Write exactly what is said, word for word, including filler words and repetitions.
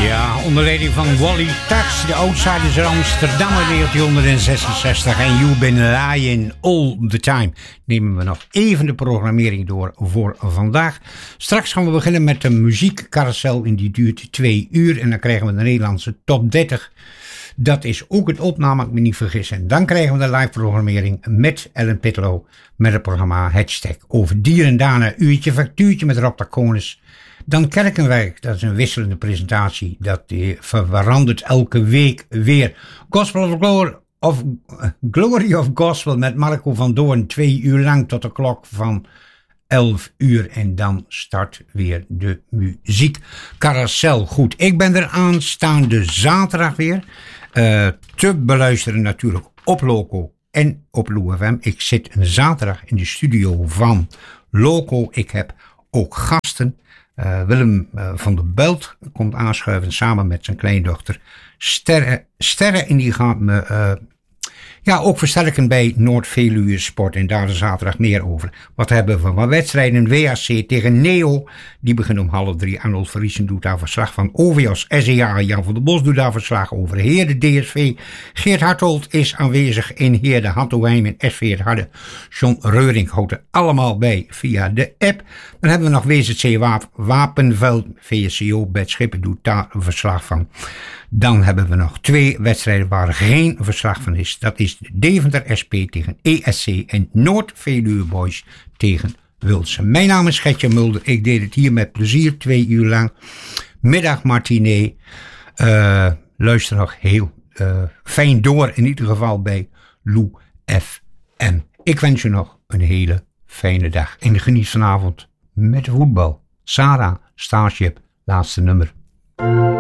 Ja, onder leiding van Wally Tax, de Outsiders uit Amsterdam uit negentien zesenzestig en You've Been Lying All The Time. Nemen we nog even de programmering door voor vandaag. Straks gaan we beginnen met de muziekcarousel en die duurt twee uur en dan krijgen we de Nederlandse top dertig. Dat is ook het opname, als ik me niet vergis. En dan krijgen we de live programmering met Ellen Pitlow met het programma Hashtag over dieren. Daarna uurtje factuurtje met Rob Taconis. Dan Kerkenwerk, dat is een wisselende presentatie. Dat verandert elke week weer. Gospel of Glory of, Glory of Gospel met Marco van Doorn. Twee uur lang tot de klok van elf uur. En dan start weer de muziek carousel. Goed, ik ben er aanstaande zaterdag weer. Uh, te beluisteren natuurlijk op Loco en op Lou F M. Ik zit een zaterdag in de studio van Loco. Ik heb ook gasten. Uh, Willem uh, van der Belt komt aanschuiven samen met zijn kleindochter Sterre. Sterre en die gaat me uh, ja, ook versterken bij Noord-Veluwe Sport. En daar de zaterdag meer over. Wat hebben we van wedstrijden? W A C tegen Neo. Die begint om half drie. Arnold Vriesen doet daar verslag van. O V Os, S E A. Jan van der Bos doet daar verslag over. Heerde D S V. Geert Hartold is aanwezig in Heerde. Hattoheim en S V het Harde. John Reuring houdt er allemaal bij via de app. Dan hebben we nog W Z C Wapen, Wapenveld. V S C O. Bert Schipper doet daar een verslag van. Dan hebben we nog twee wedstrijden waar geen verslag van is. Dat is Deventer S P tegen E S C en Noord-Veluwe Boys tegen Wilsen. Mijn naam is Getje Mulder. Ik deed het hier met plezier twee uur lang. Middag matinee. Uh, luister nog heel uh, fijn door. In ieder geval bij Lou F M. Ik wens je nog een hele fijne dag. En geniet vanavond met de voetbal. Sarah, Starship, laatste nummer.